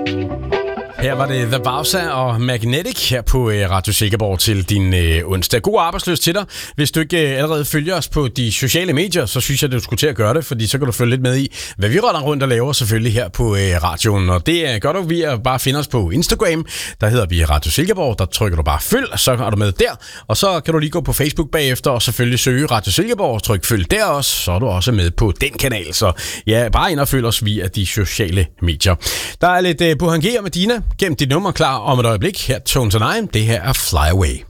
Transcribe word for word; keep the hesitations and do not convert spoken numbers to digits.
Her var det The Bowser og Magnetic her på Radio Silkeborg til din øh, onsdag. God arbejdsløs til dig. Hvis du ikke øh, allerede følger os på de sociale medier, så synes jeg, at du skulle til at gøre det, fordi så kan du følge lidt med i, hvad vi render rundt og laver selvfølgelig her på øh, radioen. Og det øh, gør du ved at bare finde os på Instagram. Der hedder vi Radio Silkeborg. Der trykker du bare følg, så er du med der. Og så kan du lige gå på Facebook bagefter og selvfølgelig søge Radio Silkeborg og tryk følg der også. Så er du også med på den kanal. Så ja, bare ind og følg os via de sociale medier. Der er lidt øh, Burhan G og Medina. Gem dit nummer klar om et øjeblik. Her Tones and I. Det her er Fly Away.